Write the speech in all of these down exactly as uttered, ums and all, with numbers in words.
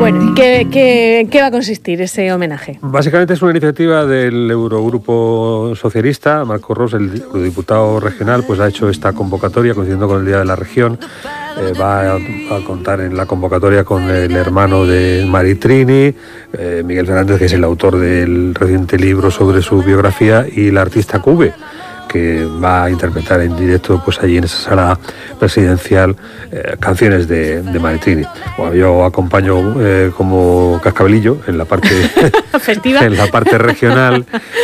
Bueno, ¿y qué, qué, qué va a consistir ese homenaje? Básicamente es una iniciativa del Eurogrupo Socialista. Marco Ros, el diputado regional, pues ha hecho esta convocatoria coincidiendo con el Día de la Región. Eh, va a, a contar en la convocatoria con el hermano de Maritrini, eh, Miguel Fernández, que es el autor del reciente libro sobre su biografía, y la artista Cube, que va a interpretar en directo pues allí en esa sala presidencial eh, canciones de, de Maritrini. Bueno, yo acompaño eh, como cascabelillo en la parte festiva, en la parte regional,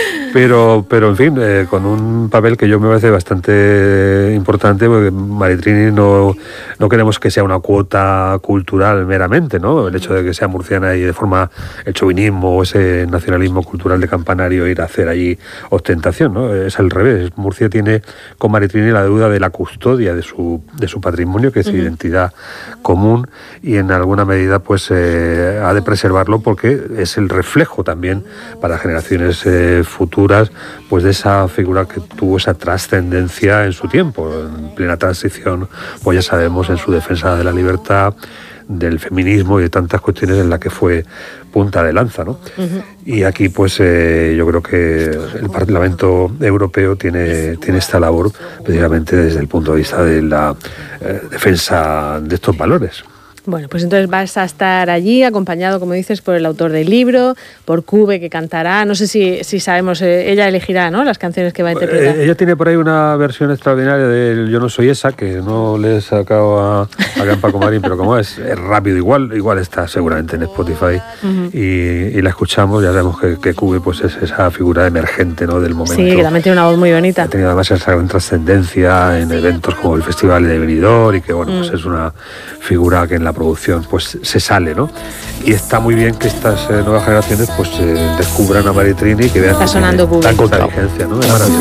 pero pero en fin, eh, con un papel que yo me parece bastante importante, porque Maritrini no, no queremos que sea una cuota cultural meramente, ¿no? El hecho de que sea murciana y de forma el chauvinismo o ese nacionalismo cultural de Campanario ir a hacer allí ostentación, ¿no? Es al revés. Murcia tiene con Maritrini la deuda de la custodia de su, de su patrimonio, que es uh-huh. identidad común, y en alguna medida pues eh, ha de preservarlo, porque es el reflejo también para generaciones eh, futuras pues de esa figura que tuvo esa trascendencia en su tiempo, en plena transición, pues ya sabemos, en su defensa de la libertad, del feminismo y de tantas cuestiones en las que fue punta de lanza, ¿no? Uh-huh. Y aquí pues eh, yo creo que el Parlamento Europeo tiene, tiene esta labor precisamente desde el punto de vista de la eh, defensa de estos valores. Bueno, pues entonces vas a estar allí acompañado, como dices, por el autor del libro, por Cube, que cantará. No sé si, si sabemos, eh, ella elegirá, ¿no?, las canciones que va a interpretar. Eh, ella tiene por ahí una versión extraordinaria del Yo no soy esa, que no le he sacado a, a Gran Paco Marín, pero como es, es rápido, igual igual está seguramente en Spotify, uh-huh. y, y la escuchamos. Ya sabemos que, que Cube pues es esa figura emergente, ¿no?, del momento. Sí, que también tiene una voz muy bonita. Ha tenido además esa gran trascendencia en eventos como el Festival de Benidorm, y que bueno, uh-huh. pues es una figura que en la producción pues se sale, ¿no? Y está muy bien que estas eh, nuevas generaciones pues eh, descubran a Maritrini y que vean está sonando tan con inteligencia, ¿no? Es maravilloso.